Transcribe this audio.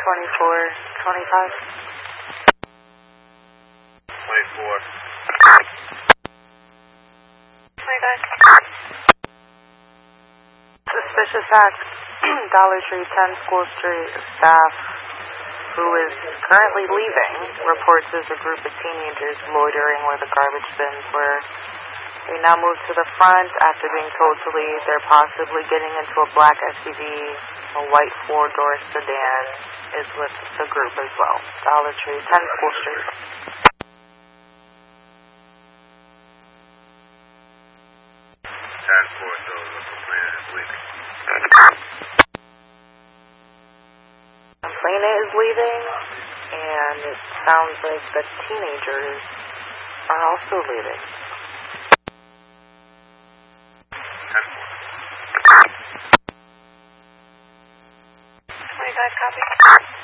2425. 24. 25. Suspicious act. Dollar Tree, 10 School Street. Staff who is currently leaving reports there's a group of teenagers loitering where the garbage bins were. They now move to the front after being told to leave. They're possibly getting into a black SUV. A white four-door sedan is with the group as well. Dollar Tree, 10 School Street. Task force, though, the complainant is leaving. Complainant is leaving, and it sounds like the teenagers are also leaving. 10-4. 25 copy.